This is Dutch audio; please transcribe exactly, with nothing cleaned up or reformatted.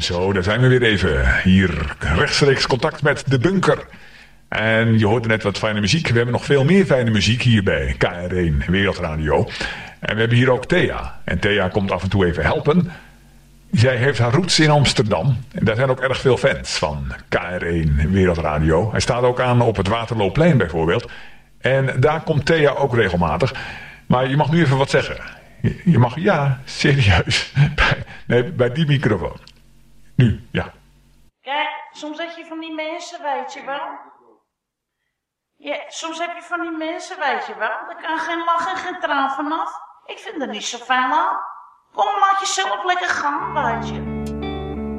Zo, daar zijn we weer even. Hier rechtstreeks contact met de bunker. En je hoorde net wat fijne muziek. We hebben nog veel meer fijne muziek hier bij K R één Wereldradio. En we hebben hier ook Thea. En Thea komt af en toe even helpen. Zij heeft haar roots in Amsterdam. En daar zijn ook erg veel fans van K R één Wereldradio. Hij staat ook aan op het Waterloopplein bijvoorbeeld. En daar komt Thea ook regelmatig. Maar je mag nu even wat zeggen. Je mag, ja, serieus. Bij, nee, bij die microfoon. Nu, ja. Kijk, soms heb je van die mensen, weet je wel. Ja, soms heb je van die mensen, weet je wel. Daar kan geen lach en geen traan vanaf. Ik vind er niet zo fijn aan. Kom, laat jezelf lekker gaan, weet je.